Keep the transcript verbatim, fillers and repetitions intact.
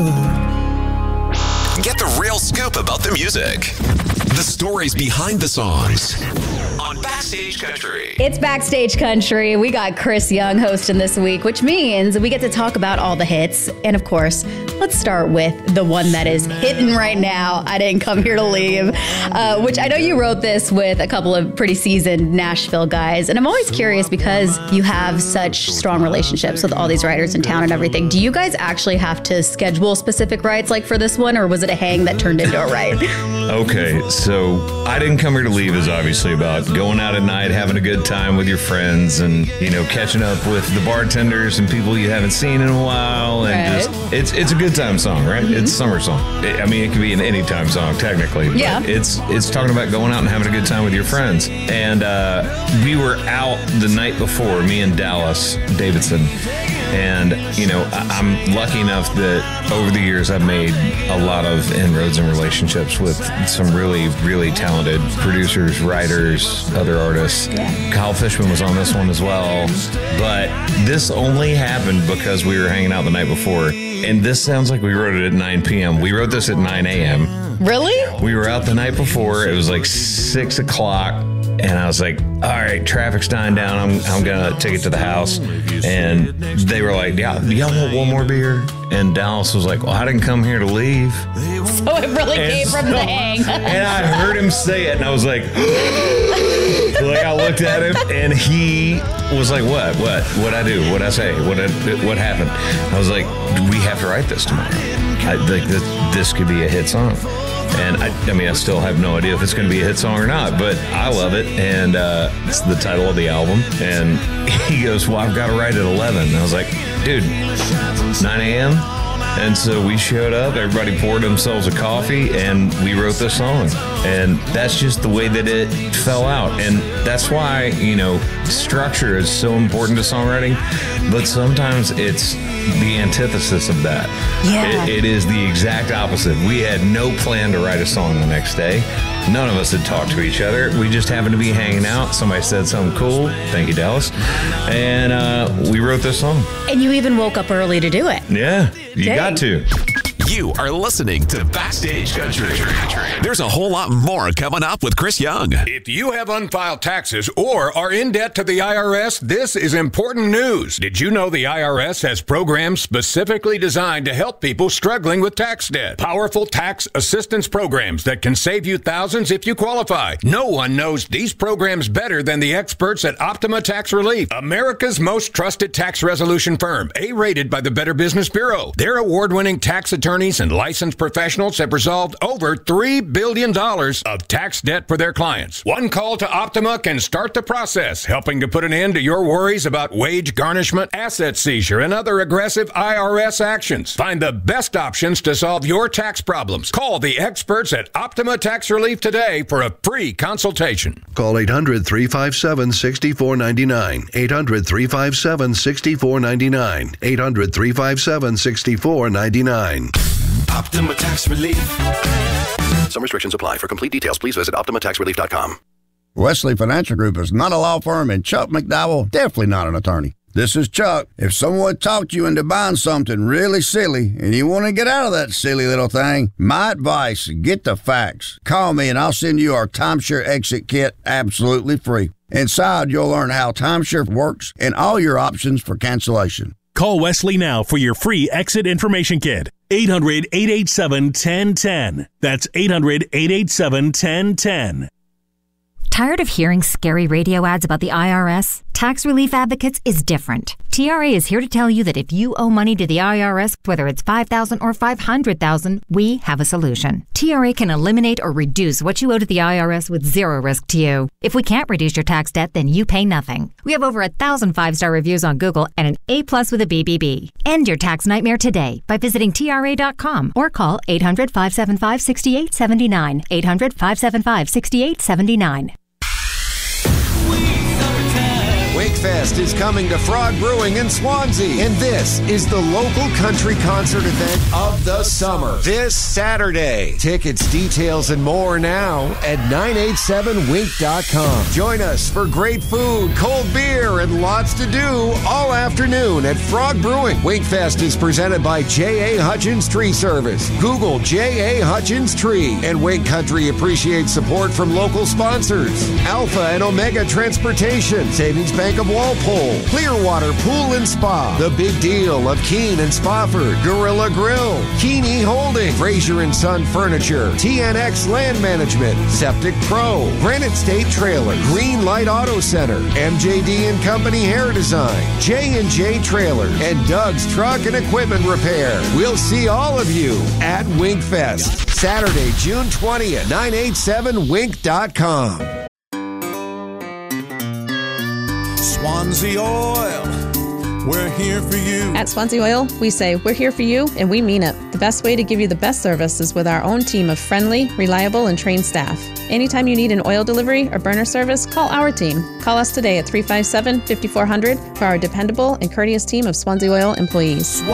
Get the real scoop about the music. The stories behind the songs on Backstage Country. It's Backstage Country. We got Chris Young hosting this week, which means we get to talk about all the hits. And of course, let's start with the one that is hitting right now, I Didn't Come Here to Leave, uh, which I know you wrote this with a couple of pretty seasoned Nashville guys. And I'm always curious because you have such strong relationships with all these writers in town and everything. Do you guys actually have to schedule specific writes like for this one, or was it a hang that turned into a write? Okay, so I Didn't Come Here to Leave is obviously about going out at night, having a good time with your friends, and, you know, catching up with the bartenders and people you haven't seen in a while. And Right. just, it's it's a good time song, right? Mm-hmm. It's a summer song. I mean, it could be an anytime song, technically. But Yeah. It's, it's talking about going out and having a good time with your friends. And uh, we were out the night before, me and Dallas Davidson. And, you know, I- I'm lucky enough that over the years I've made a lot of inroads and relationships with some really, really talented producers, writers, other artists. Yeah. Kyle Fishman was on this one as well. But this only happened because we were hanging out the night before. And this sounds like we wrote it at nine p.m. We wrote this at nine a.m. Really? We were out the night before. It was like six o'clock. And I was like, all right, traffic's dying down. I'm I'm going to take it to the house. And they were like, yeah, y'all want one more beer? And Dallas was like, well, I didn't come here to leave. So it really And came from so- the hang. And I heard him say it, and I was like, like I looked at him, and he was like, what? What? What'd I do? What'd I say? What What happened? I was like, we have to write this tomorrow. I, like this, this could be a hit song. And I, I mean, I still have no idea if it's going to be a hit song or not, but I love it. And uh, it's the title of the album. And he goes, well, I've got to write at eleven. And I was like, dude, nine a.m.? And so we showed up, everybody poured themselves a coffee, and we wrote this song. And that's just the way that it fell out. And that's why, you know, structure is so important to songwriting, but sometimes it's the antithesis of that. Yeah. It, it is the exact opposite. We had no plan to write a song the next day. None of us had talked to each other. We just happened to be hanging out. Somebody said something cool. Thank you, Dallas. And uh, we wrote this song. And you even woke up early to do it. Yeah, you Dang. got to. You are listening to Backstage Country. There's a whole lot more coming up with Chris Young. If you have unfiled taxes or are in debt to the I R S, this is important news. Did you know the I R S has programs specifically designed to help people struggling with tax debt? Powerful tax assistance programs that can save you thousands if you qualify. No one knows these programs better than the experts at Optima Tax Relief, America's most trusted tax resolution firm, A-rated by the Better Business Bureau. Their award-winning tax attorneys and licensed professionals have resolved over three billion dollars of tax debt for their clients. One call to Optima can start the process, helping to put an end to your worries about wage garnishment, asset seizure, and other aggressive I R S actions. Find the best options to solve your tax problems. Call the experts at Optima Tax Relief today for a free consultation. Call eight hundred, three five seven, six four nine nine. eight hundred, three five seven, six four nine nine. eight hundred, three five seven, six four nine nine. Optima Tax Relief. Some restrictions apply. For complete details, please visit optima tax relief dot com. Wesley Financial Group is not a law firm, and Chuck McDowell definitely not an attorney. This is Chuck. If someone talked you into buying something really silly and you want to get out of that silly little thing, my advice, get the facts. Call me and I'll send you our timeshare exit kit absolutely free. Inside, you'll learn how timeshare works and all your options for cancellation. Call Wesley now for your free exit information kit. eight hundred, eight eight seven, one zero one zero. That's eight hundred, eight eight seven, one zero one zero. Tired of hearing scary radio ads about the I R S? Tax Relief Advocates is different. T R A is here to tell you that if you owe money to the I R S, whether it's five thousand dollars or five hundred thousand dollars, we have a solution. T R A can eliminate or reduce what you owe to the I R S with zero risk to you. If we can't reduce your tax debt, then you pay nothing. We have over a thousand five-star reviews on Google and an A-plus with a B B B. End your tax nightmare today by visiting T R A dot com or call eight hundred, five seven five, six eight seven nine. eight hundred, five seven five, six eight seven nine. Wake Winkfest is coming to Frog Brewing in Swansea, and this is the local country concert event of the summer this Saturday. Tickets, details, and more now at nine eight seven wink dot com. Join us for great food, cold beer, and lots to do all afternoon at Frog Brewing. Winkfest is presented by J A. Hutchins Tree Service. Google J A. Hutchins Tree, and Wink Country appreciates support from local sponsors: Alpha and Omega Transportation, Savings Bank of Walpole, Clearwater Pool and Spa, The Big Deal of Keene and Spofford, Gorilla Grill, Keeney Holding, Fraser and Son Furniture, T N X Land Management, Septic Pro, Granite State Trailer, Green Light Auto Center, M J D and Company Hair Design, J and J Trailer, and Doug's Truck and Equipment Repair. We'll see all of you at Winkfest, Saturday, June twentieth, nine eight seven wink dot com. Swansea Oil, we're here for you. At Swansea Oil, we say we're here for you, and we mean it. The best way to give you the best service is with our own team of friendly, reliable, and trained staff. Anytime you need an oil delivery or burner service, call our team. Call us today at three five seven, five four zero zero for our dependable and courteous team of Swansea Oil employees.